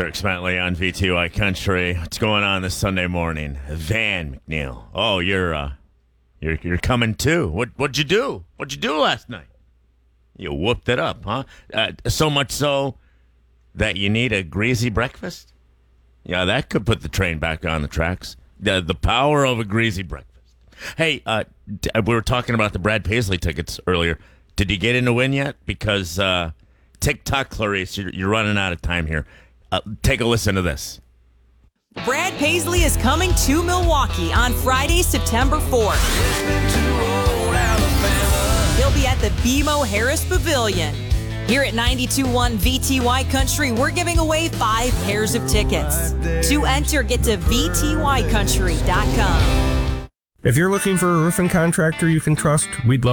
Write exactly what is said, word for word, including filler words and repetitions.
Eric Smetley on V T Y Country. What's going on this Sunday morning? Van McNeil. Oh, you're uh, you're you're coming too. What what'd you do? What'd you do last night? You whooped it up, huh? Uh, so much so that you need a greasy breakfast. Yeah, that could put the train back on the tracks. The the power of a greasy breakfast. Hey, uh, d- we were talking about the Brad Paisley tickets earlier. Did you get in to win yet? Because uh, TikTok, Clarice, you're, you're running out of time here. Uh, take a listen to this. Brad Paisley is coming to Milwaukee on Friday, September fourth. He'll be at the B M O Harris Pavilion. Here at ninety-two point one V T Y Country, we're giving away five pairs of tickets. To enter, get to V T Y country dot com. If you're looking for a roofing contractor you can trust, we'd love